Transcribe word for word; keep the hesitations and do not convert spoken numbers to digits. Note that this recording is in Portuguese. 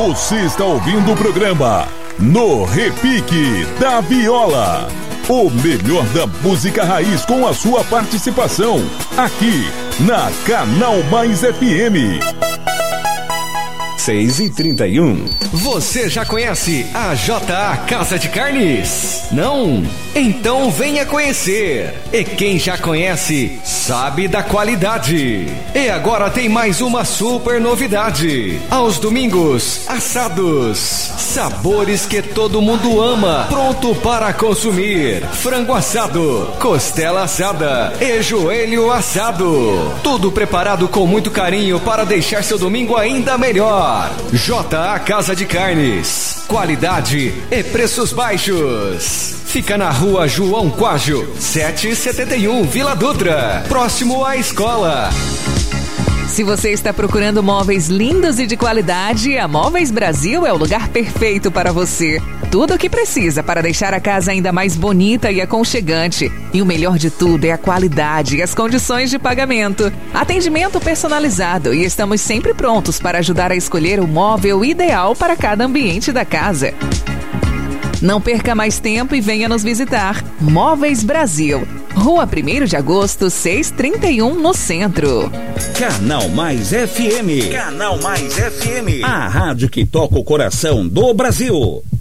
Você está ouvindo o programa No Repique da Viola. O melhor da música raiz com a sua participação. Aqui na Canal Mais F M. seis e trinta e um. Você já conhece a J A Casa de Carnes? Não? Então venha conhecer. E quem já conhece, sabe da qualidade. E agora tem mais uma super novidade. Aos domingos, assados. Sabores que todo mundo ama. Pronto para consumir. Frango assado, costela assada e joelho assado. Tudo preparado com muito carinho para deixar seu domingo ainda melhor. J A Casa de Carnes, qualidade e preços baixos. Fica na rua João Quajo, setecentos e setenta e um, Vila Dutra, próximo à escola. Se você está procurando móveis lindos e de qualidade, a Móveis Brasil é o lugar perfeito para você. Tudo o que precisa para deixar a casa ainda mais bonita e aconchegante. E o melhor de tudo é a qualidade e as condições de pagamento. Atendimento personalizado e estamos sempre prontos para ajudar a escolher o móvel ideal para cada ambiente da casa. Não perca mais tempo e venha nos visitar. Móveis Brasil, Rua primeiro de agosto, seiscentos e trinta e um, no centro. Canal Mais F M. Canal Mais F M. A rádio que toca o coração do Brasil.